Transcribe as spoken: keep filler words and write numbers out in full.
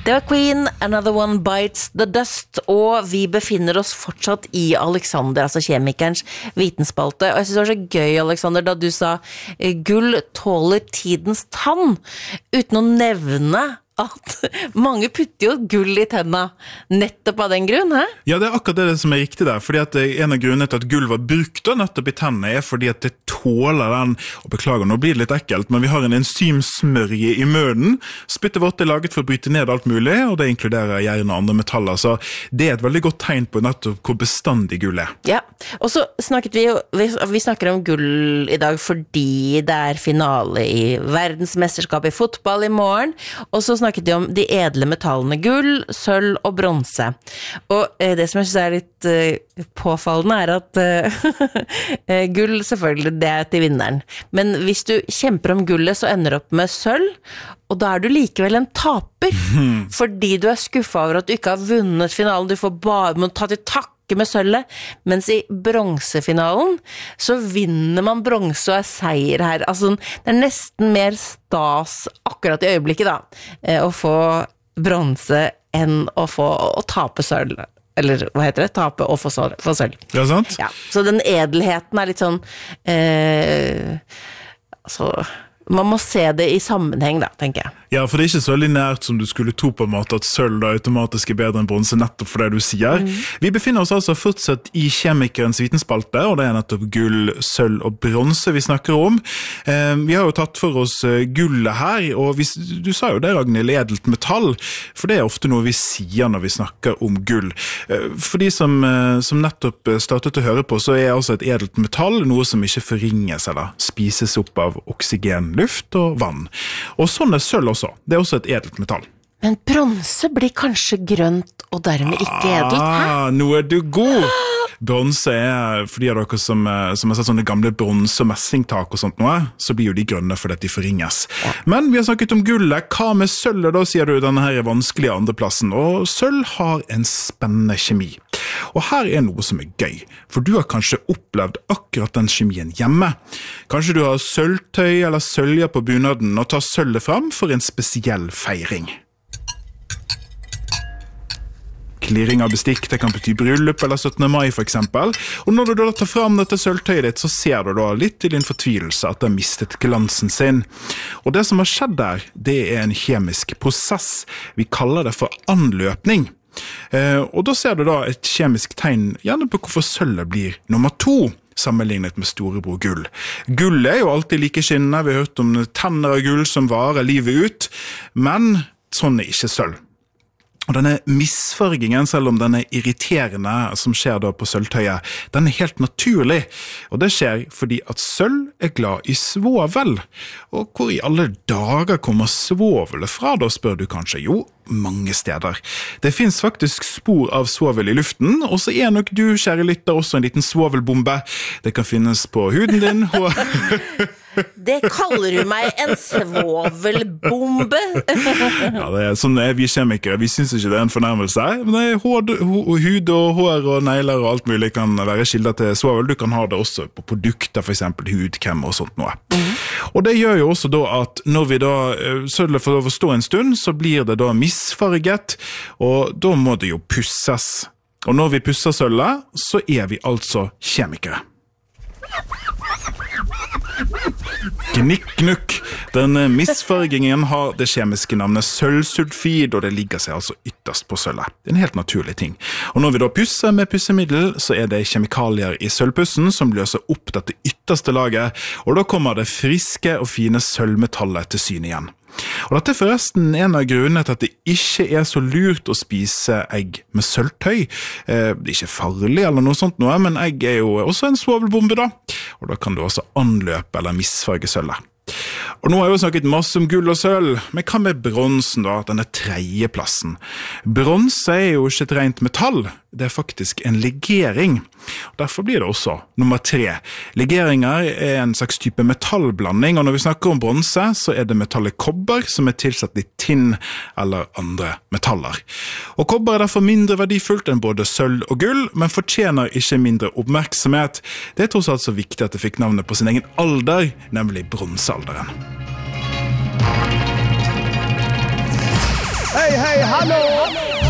Det var Queen, Another One Bites the Dust, og vi befinner oss fortsatt i Alexander, altså kjemikerens vitenspalte. Og jeg synes det var så gøy, Alexander, da du sa gull tåler tidens tann, uten å nevne at mange putter jo gull i tenna nettopp av den grunn, hæ? Ja, det er akkurat det som er riktig der, fordi at en av grunnene til at gull var brukt da, nettopp i tennene er fordi at det tåler den, og beklager, nå blir det litt ekkelt, men vi har en enzymsmørje i munnen. Spyttet vårt er laget for å bryte ned alt mulig, og det inkluderer jern og andre metaller, så det er et veldig godt tegn på nettopp hvor bestandig gull er. Ja, og så snakket vi jo, vi, vi snakker om gull i dag fordi det er finale i verdensmesterskap i fotball i morgen, og så snakket vi om de edle metallene gull, sølv og bronse. Og eh, det som jeg synes er litt eh, påfallende er at eh, gull selvfølgelig, det er til vinneren. Men hvis du kjemper om gullet, så ender du opp med sølv, og da er du likevel en taper, mm. fordi du er skuffet over at du ikke har vunnet finalen. Du får bare må ta til takke med sølvet, mens i bronsefinalen så vinner man bronse og er seier her. Altså, det er nesten mer stas akkurat i øyeblikket da, å få bronse enn å få å tape sølv. Eller hva heter det? Tape og få sølv. Ja, sant? Ja, så den edelheten er litt sånn eh, altså man må se det i sammenheng da, tenker jeg. Ja, for det er ikke så lineært som du skulle tro på en måte at sølv da automatisk er bedre enn bronse nettopp for det du sier. Mm. Vi befinner oss altså fortsatt i kjemikerens vitenspalte, og det er nettopp gull, sølv og bronse vi snakker om. Eh, vi har jo tatt for oss gullet her, og vi, du sa jo det, Ragnhild, edelt metall, for det er ofte noe vi sier når vi snakker om gull. Eh, for de som, eh, som nettopp startet å høre på, så er altså et edelt metall noe som ikke forringes eller spises opp av oksygen, luft og vann. Og sånn er sølv også. Det er også et edelt metall. Men bronse blir kanskje grønt og dermed ikke edelt, hæ? Ah, nå er du god! Bronse er, for de av dere som, som har sett sånne gamle bronse- og messingtak og sånt noe, så blir jo de grønne fordi at de forringes. Ja. Men vi har snakket om gullet. Hva med sølvet da, sier du, denne her vanskelige andreplassen? Og sølv har en spennende kjemi. Og her er noe som er gøy, for du har kanskje opplevd akkurat den kjemien hjemme. Kanskje du har sølvtøy eller sølja på bunaden og tar sølvet fram for en spesiell feiring. Klirring av bestikk, det kan bety bryllup eller syttende mai for eksempel. Og når du da tar fram dette sølvtøyet ditt, så ser du da litt til din fortvilelse at det har mistet glansen sin. Og det som har skjedd der, det er en kjemisk prosess. Vi kaller det for anløpning. Eh, og da ser du da et kjemisk tegn gjerne på hvorfor sølvet blir nummer to sammenlignet med storebror gull. Gull er jo alltid like skinnende, vi har hørt om tenner av gull som varer livet ut, men sånn er ikke sølv. Og denne misfargingen, selv om den er irriterende som skjer da på sølvtøyet, den er helt naturlig. Og det skjer fordi at sølv er glad i svovel. Og hvor i alle dager kommer svovelet fra, da spør du kanskje? Jo, mange steder. Det finnes faktisk spor av svovel i luften, og så er nok du, kjære lytter, også en liten svovelbombe. Det kan finnes på huden din. Og det kaller du meg en svovelbombe. Ja, det er sånn er vi kjemikere. Vi synes ikke det er en fornærmelse. Men det er hud, hud og hår og negler og alt mulig kan være kilder til svovel. Du kan ha det også på produkter, for eksempel hudkrem og sånt noe. Mm. Og det gjør jo også da at når vi da sølvet får lov å stå en stund, så blir det da misfarget, og da må det jo pusses. Og når vi pusser sølvet, så er vi altså kjemikere. Gnikk-nukk. Den misfargingen har det kjemiske navnet sølvsulfid, og det ligger seg altså ytterst på sølvet. Det er en helt naturlig ting. Og når vi da pusser med pussemiddel, så er det kjemikalier i sølvpussen som løser opp dette ytterste laget, og da kommer det friske og fine sølvmetallet til syne igjen. Og dette er forresten en av grunnene til at det ikke er så lurt å spise egg med sølvtøy. Eh, det er ikke farlig eller noe sånt noe, men egg er jo også en svovelbombe da. Og da kan du også anløpe eller misfarge sølvet. Og nå har jeg jo snakket masse om gull og sølv, men hva med bronsen da, denne tredjeplassen? Bronse er jo ikke et rent metall, det er faktisk en legering. Og derfor blir det også nummer tre. Legeringer er en slags type metallblanding, og når vi snakker om bronse, så er det metallet kobber som er tilsatt i tinn eller andre metaller. Og kobber er derfor mindre verdifullt enn både sølv og gull, men fortjener ikke mindre oppmerksomhet. Det er tross alt så viktig at det fikk navnet på sin egen alder, nemlig bronsealderen. Hei, hei, hallo!